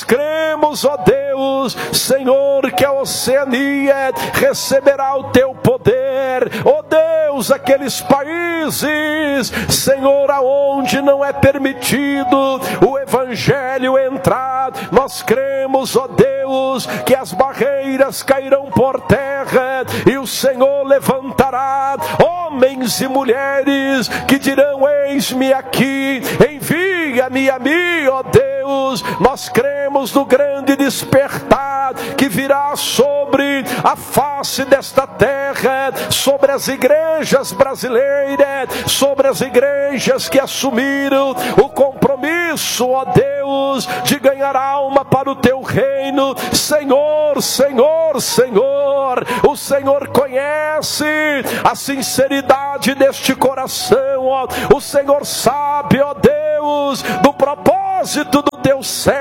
cremos, ó Deus, Senhor, que a Oceania receberá o teu poder, ó Deus, aqueles países, Senhor, aonde não é permitido o Evangelho entrar, nós cremos, ó Deus, que as barreiras cairão por terra e o Senhor levantará homens e mulheres que dirão: eis-me aqui, envia-me a mim, ó Deus. Nós cremos no grande despertar que virá sobre a face desta terra, sobre as igrejas brasileiras, sobre as igrejas que assumiram o compromisso, ó Deus, de ganhar alma para o teu reino. Senhor, Senhor, Senhor, o Senhor conhece a sinceridade deste coração, ó. O Senhor sabe, ó Deus, do propósito do teu servo.